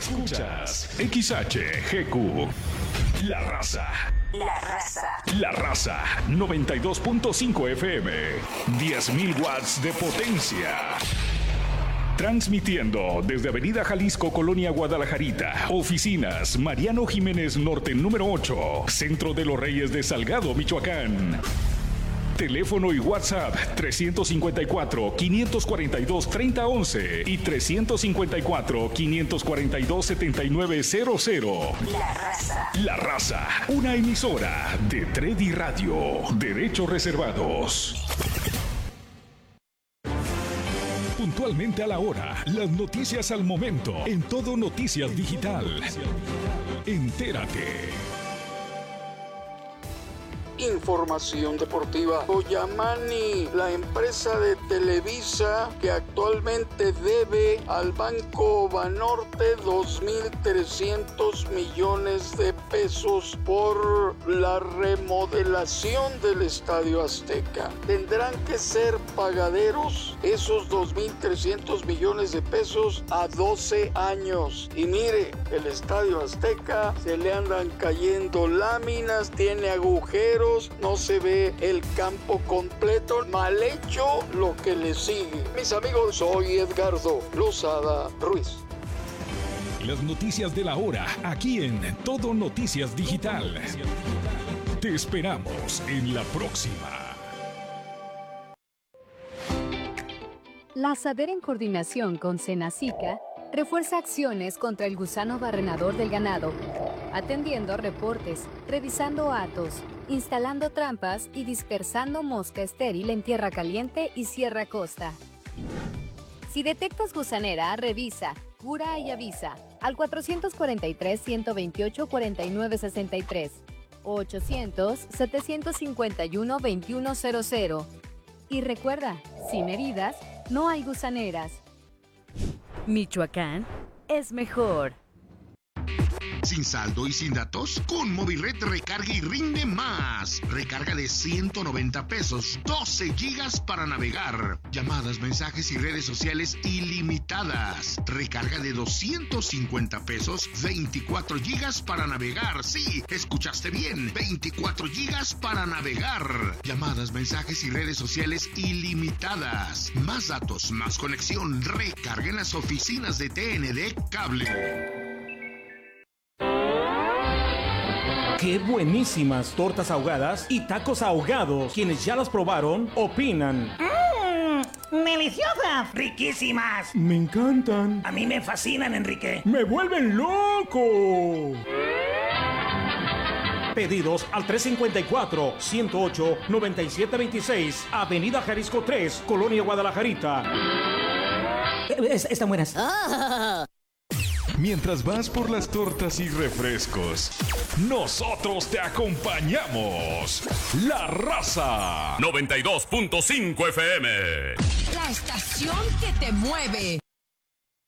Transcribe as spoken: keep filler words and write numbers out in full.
Escuchas X H G Q. La Raza. La Raza. La Raza. noventa y dos punto cinco F M. diez mil watts de potencia. Transmitiendo desde Avenida Jalisco, Colonia Guadalajarita. Oficinas Mariano Jiménez Norte número ocho. Centro de los Reyes de Salgado, Michoacán. Teléfono y WhatsApp trescientos cincuenta y cuatro, quinientos cuarenta y dos, treinta once y trescientos cincuenta y cuatro, quinientos cuarenta y dos, setenta y nueve cero cero. La Raza. La Raza, una emisora de Tredi Radio. Derechos reservados. Puntualmente a la hora, las noticias al momento, en Todo Noticias Digital. Entérate. Información deportiva. Oyamani, la empresa de Televisa que actualmente debe al Banco Banorte dos mil trescientos millones de pesos por la remodelación del Estadio Azteca. Tendrán que ser pagaderos esos dos mil trescientos millones de pesos a doce años. Y mire, el Estadio Azteca se le andan cayendo láminas, tiene agujeros, no se ve el campo completo, mal hecho lo que le sigue. Mis amigos, soy Edgardo Lozada Ruiz. Las noticias de la hora, aquí en Todo Noticias Digital. Te esperamos en la próxima. La SADER, en coordinación con Senacica, refuerza acciones contra el gusano barrenador del ganado, atendiendo reportes, revisando atos, instalando trampas y dispersando mosca estéril en tierra caliente y Sierra Costa. Si detectas gusanera, revisa, cura y avisa al cuatrocientos cuarenta y tres, ciento veintiocho, cuarenta y nueve sesenta y tres o ochocientos, setecientos cincuenta y uno, veintiuno cero cero. Y recuerda, sin heridas, no hay gusaneras. Michoacán es mejor. ¿Sin saldo y sin datos? Con Movilred recarga y rinde más. Recarga de ciento noventa pesos, doce gigas para navegar. Llamadas, mensajes y redes sociales ilimitadas. Recarga de doscientos cincuenta pesos, veinticuatro gigas para navegar. Sí, escuchaste bien, veinticuatro gigas para navegar. Llamadas, mensajes y redes sociales ilimitadas. Más datos, más conexión. Recarga en las oficinas de T N D Cable. ¡Qué buenísimas tortas ahogadas y tacos ahogados! Quienes ya las probaron, opinan. ¡Mmm! ¡Deliciosas! ¡Riquísimas! Me encantan. A mí me fascinan, Enrique. ¡Me vuelven loco! Pedidos al tres cinco cuatro, ciento ocho, noventa y siete veintiséis, Avenida Jalisco tres, Colonia Guadalajarita. Es, están buenas. Ah. Mientras vas por las tortas y refrescos, nosotros te acompañamos. La Raza. noventa y dos punto cinco F M. La estación que te mueve.